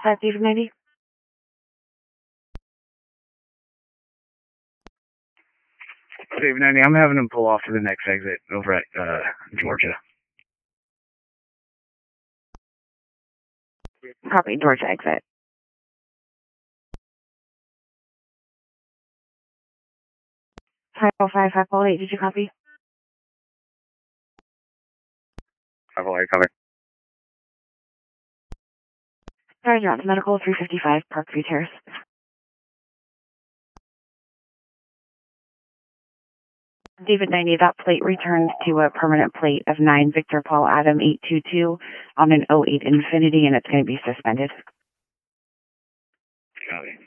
set, David 90. David 90, I'm having him pull off to the next exit over at Georgia. Copy, Georgia exit. Title 5, 508, did you copy? 508, cover. Sorry, you're on to medical 355 Parkview Terrace. David 90, that plate returned to a permanent plate of 9 Victor Paul Adam 822 on an 08 Infinity, and it's going to be suspended. Copy.